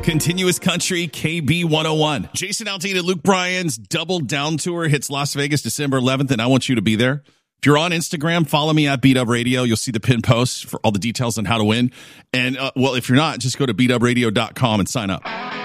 Continuous Country, KB 101. Jason Aldean and Luke Bryan's Double Down Tour hits Las Vegas December 11th, and I want you to be there. If you're on Instagram, follow me at BW Radio. You'll see the pin post for all the details on how to win. And, if you're not, just go to bwradio.com and sign up.